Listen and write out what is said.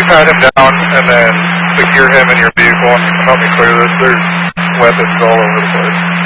pat him down and then secure him in your vehicle and help me clear this. There's weapons all over the place.